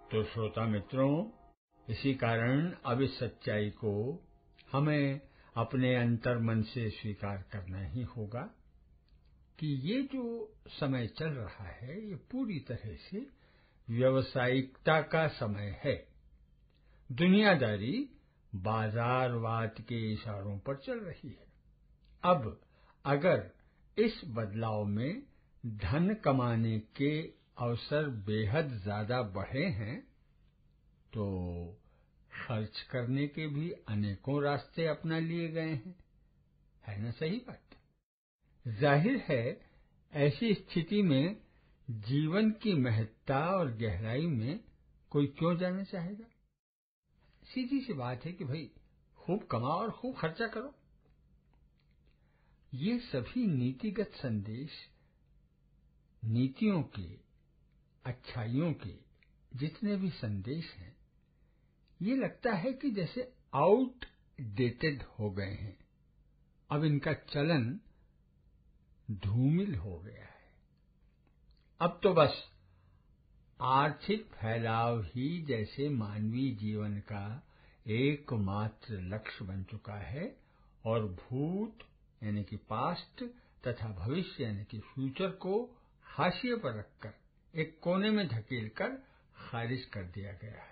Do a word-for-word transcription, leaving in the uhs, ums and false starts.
तो श्रोता मित्रों, इसी कारण अब इस सच्चाई को हमें अपने अंतर्मन से स्वीकार करना ही होगा कि ये जो समय चल रहा है ये पूरी तरह से व्यावसायिकता का समय है। दुनियादारी बाजारवाद के इशारों पर चल रही है। अब अगर इस बदलाव में धन कमाने के अवसर बेहद ज्यादा बढ़े हैं तो खर्च करने के भी अनेकों रास्ते अपना लिए गए हैं, है ना सही बात? जाहिर है ऐसी स्थिति में जीवन की महत्ता और गहराई में कोई क्यों जाना चाहेगा? सीधी सी बात है कि भाई खूब कमाओ और खूब खर्चा करो। ये सभी नीतिगत संदेश, नीतियों के, अच्छाइयों के जितने भी संदेश हैं, ये लगता है कि जैसे आउटडेटेड हो गए हैं। अब इनका चलन धूमिल हो गया है। अब तो बस आर्थिक फैलाव ही जैसे मानवीय जीवन का एकमात्र लक्ष्य बन चुका है और भूत यानी कि पास्ट तथा भविष्य यानी कि फ्यूचर को हाशिए पर रखकर एक कोने में धकेलकर खारिज कर दिया गया है।